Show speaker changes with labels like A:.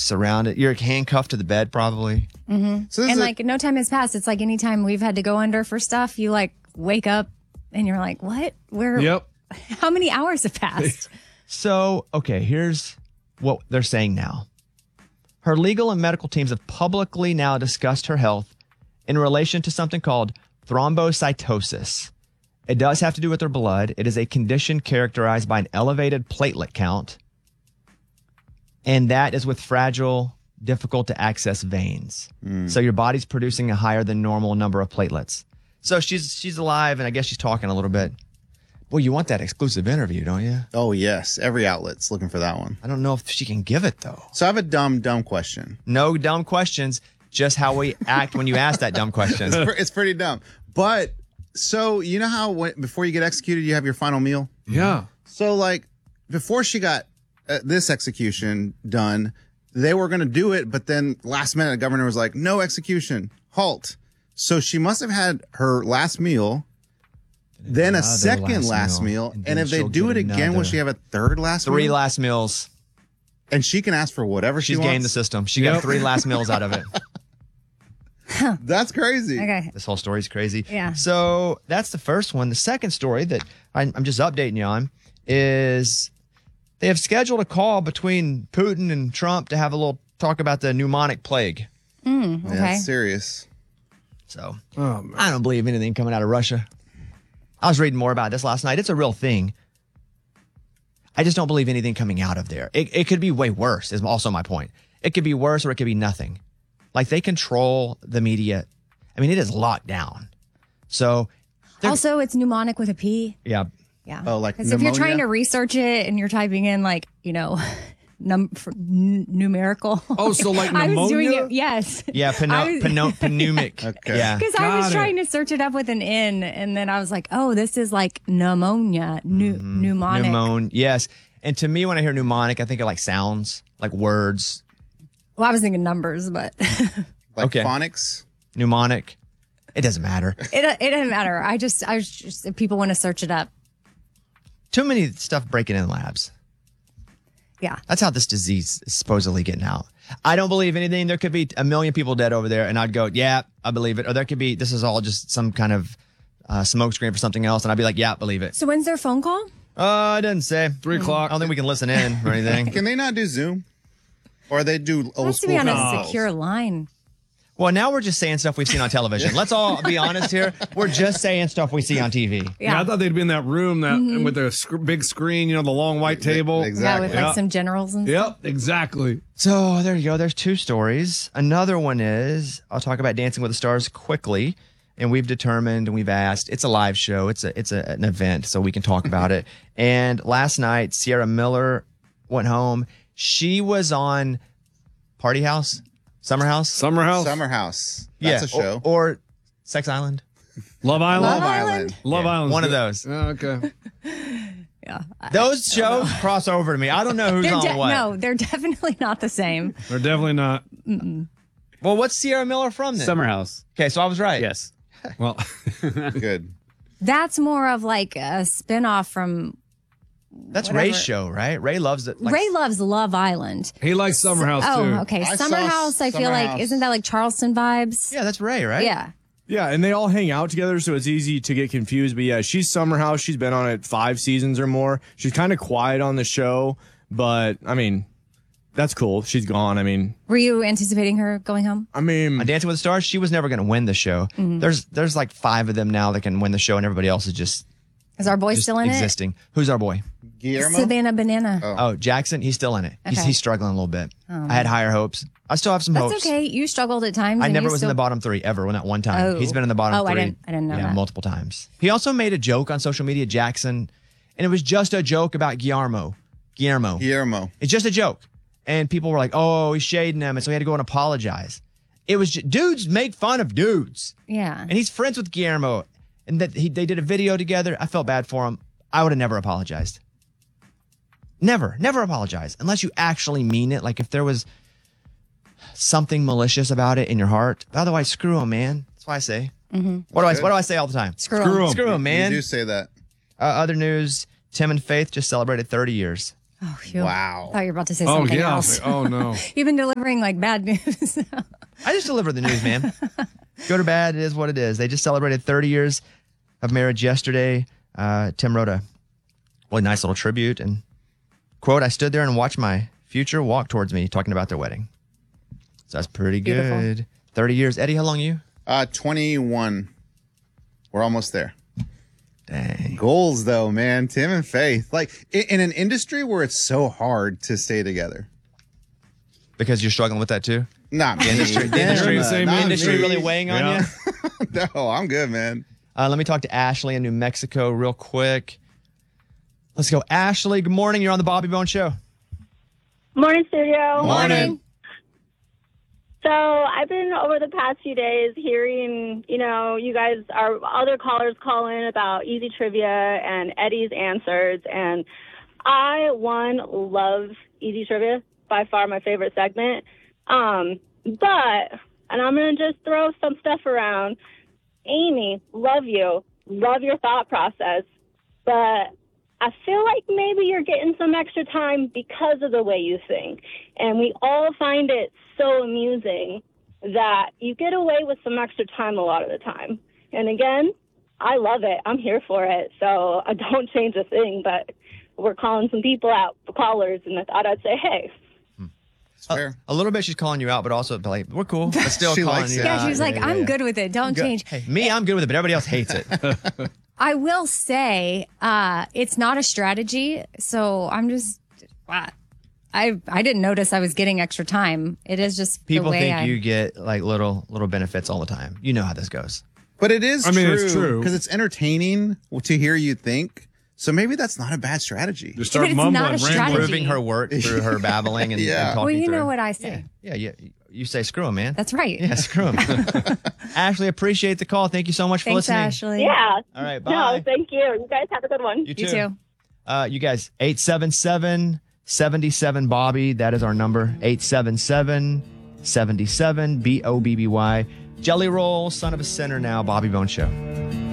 A: surrounded. You're handcuffed to the bed, probably.
B: Mm-hmm. So and like no time has passed. It's like anytime we've had to go under for stuff, you like wake up and you're like, what? Where?
C: Yep.
B: How many hours have passed?
A: So, okay, here's what they're saying now. Her legal and medical teams have publicly now discussed her health in relation to something called thrombocytosis. It does have to do with her blood. It is a condition characterized by an elevated platelet count, and that is with fragile, difficult to access veins. So your body's producing a higher than normal number of platelets. So she's alive, and I guess she's talking a little bit. Well, you want that exclusive interview, don't you?
D: Oh, yes. Every outlet's looking for that one.
A: I don't know if she can give it, though.
D: So I have a dumb question.
A: No dumb questions, just how we act when you ask that dumb question.
D: It's pretty dumb. But, so, you know how before you get executed, you have your final meal?
C: Yeah.
D: So, like, before she got this execution done, they were going to do it, but then last minute, the governor was like, no execution, halt. So she must have had her last meal, then a second last meal. And if they do it again, will she have a third last meal?
A: 3 last meals.
D: And she can ask for whatever she wants?
A: She's gamed the system. She got 3 last meals out of it.
D: That's crazy.
B: Okay.
A: This whole story's crazy.
B: Yeah.
A: So that's the first one. The second story that I'm just updating you on is they have scheduled a call between Putin and Trump to have a little talk about the pneumonic plague.
B: Okay.
D: Yeah, that's serious.
A: So I don't believe anything coming out of Russia. I was reading more about this last night. It's a real thing. I just don't believe anything coming out of there. It could be way worse, is also my point. It could be worse or it could be nothing. Like, they control the media. I mean, it is locked down. So
B: Also, it's mnemonic with a P.
A: Yeah.
B: Yeah.
D: Oh, like
B: Because if you're trying to research it and you're typing in, like, you know, numerical.
C: Oh, so like
B: I was doing
C: pneumonia?
B: it. Yes.
A: Yeah, pneumic.
D: Okay.
A: Yeah.
B: Because I was trying to search it up with an N, and then I was like, oh, this is like pneumonia, pneumonic.
A: Yes. And to me, when I hear mnemonic, I think of like sounds, like words.
B: Well, I was thinking numbers, but
D: Like
A: Okay.
D: phonics?
A: Mnemonic. It doesn't matter.
B: it doesn't matter. I was just, if people want to search it up.
A: Too many stuff breaking in labs.
B: Yeah.
A: That's how this disease is supposedly getting out. I don't believe anything. There could be 1 million people dead over there, and I'd go, yeah, I believe it. Or there could be, this is all just some kind of smokescreen for something else, and I'd be like, yeah, believe it.
B: So when's their phone call?
A: It doesn't say.
C: 3 o'clock.
A: I don't think we can listen in or anything.
D: Can they not do Zoom? Or they do
B: It
D: old
B: has to
D: school
B: be on a
D: calls?
B: secure line.
A: Well, now we're just saying stuff we've seen on television. Let's all be honest here. We're just saying stuff we see on TV.
C: Yeah, I thought they'd be in that room with the big screen, you know, the long white table.
B: Yeah,
D: Exactly.
B: with like some generals and stuff.
C: Yep, exactly.
A: So there you go. There's 2 stories. Another one is, I'll talk about Dancing with the Stars quickly. And we've determined and we've asked, it's a live show. It's an event, so we can talk about it. And last night, Sierra Miller went home. She was on Party House, Summer House.
C: Summer House.
D: Summer House. That's a show.
A: Or Sex Island.
C: Love Island.
D: Love Island.
C: Love Island.
A: One of those.
C: Oh, okay.
B: Yeah.
A: Those shows cross over to me. I don't know who's on what.
B: No, they're definitely not the same.
C: They're definitely not.
A: Well, what's Sierra Miller from then?
E: Summer House.
A: Okay, so I was right.
E: Yes.
C: Well,
D: Good.
B: That's more of like a spinoff from
A: That's
B: whatever.
A: Ray's show, right? Ray loves it.
B: Ray loves Love Island.
C: he likes Summer House
B: Oh,
C: too.
B: okay.
D: I
B: Summer
D: saw
B: House, I feel
D: Summer
B: like,
D: House.
B: isn't that like Charleston vibes?
A: Yeah, that's Ray, right?
B: Yeah.
F: Yeah, and they all hang out together, so it's easy to get confused. But yeah, she's Summer House. She's been on it 5 seasons or more. She's kind of quiet on the show, but I mean, that's cool. She's gone. I mean,
B: Were you anticipating her going home?
F: I mean,
A: On Dancing with the Stars, she was never going to win the show. There's like 5 of them now that can win the show, and everybody else is just
B: Is our boy still in
A: existing. Who's our boy?
D: Guillermo?
B: it? Savannah Banana.
A: Oh, Jackson. He's still in it.
B: Okay.
A: He's struggling a little bit. I had higher hopes. I still have some
B: That's
A: hopes.
B: okay. You struggled at times.
A: I
B: and
A: never
B: you
A: was
B: still...
A: in the bottom 3 ever. Well, not one time.
B: Oh.
A: He's been in the bottom
B: Oh,
A: 3.
B: I didn't know that.
A: Multiple times. He also made a joke on social media, Jackson, and it was just a joke about Guillermo. It's just a joke. And people were like, oh, he's shading him. And so he had to go and apologize. It was just, dudes make fun of dudes.
B: Yeah.
A: And he's friends with Guillermo. And that they did a video together. I felt bad for him. I would have never apologized. Never apologize. Unless you actually mean it. Like if there was something malicious about it in your heart. Otherwise, screw him, man. That's what I say. What do I say all the time?
B: Screw 'em.
A: Screw him, man.
D: You do say that.
A: Other news, Tim and Faith just celebrated 30 years.
B: Oh, phew.
D: Wow.
B: I thought you were about to say
C: Oh,
B: something
C: yeah. I
B: else.
C: was like, oh, no.
B: You've been delivering like bad news.
A: I just deliver the news, man. Good or bad, it is what it is. They just celebrated 30 years of marriage yesterday. Tim wrote a really nice little tribute and quote, I stood there and watched my future walk towards me talking about their wedding. So that's pretty
B: Beautiful.
A: good. 30 years. Eddie, how long you?
D: 21. We're almost there.
A: Dang.
D: Goals, though, man. Tim and Faith. Like, in an industry where it's so hard to stay together.
A: Because you're struggling with that too?
D: Not me.
A: industry- the
C: You're in the
D: Not
C: same
D: me.
A: Industry really weighing on
C: Yeah.
A: you?
D: No, I'm good, man.
A: Let me talk to Ashley in New Mexico real quick. Let's go. Ashley, good morning. You're on the Bobby Bone Show.
E: Morning, studio.
D: Morning.
E: So I've been over the past few days hearing, you guys, our other callers call in about easy trivia and Eddie's answers. And I, love easy trivia, by far my favorite segment. And I'm going to just throw some stuff around. Amy, love you. Love your thought process. But I feel like maybe you're getting some extra time because of the way you think. And we all find it so amusing that you get away with some extra time a lot of the time. And again, I love it. I'm here for it. So I don't change a thing, but we're calling some people out, callers, and I thought I'd say, hey.
D: It's fair.
A: A little bit she's calling you out, but also like, we're cool. But still
D: She
A: calling
D: likes
A: you
D: it.
A: out.
B: Yeah, she was like, I'm good with it. Don't change.
A: Hey, me, I'm good with it, but everybody else hates it.
B: I will say, it's not a strategy. So I'm just, I didn't notice I was getting extra time. It is just
A: People
B: the way
A: think you get like little benefits all the time. You know how this goes.
D: But it is
C: it's true.
D: because it's entertaining to hear you think. So maybe that's not a bad strategy.
C: Just start
B: But it's
C: mumbling.
B: not a strategy.
C: rambling.
A: Proving her work through her babbling and,
D: Yeah.
A: and talking
B: Well, you
A: through.
B: know what I say.
A: Yeah. You say screw him, man.
B: That's right.
A: Yeah, screw him. Ashley, appreciate the call. Thank you so much for
B: Thanks,
A: listening.
B: Ashley.
E: Yeah.
A: All right,
E: No,
A: bye.
E: thank you. You guys have a good one.
A: You
B: You too.
A: You guys, 877-77 Bobby. That is our number. 877-77 BOBBY. Jelly Roll, Son of a Sinner now, Bobby Bone Show.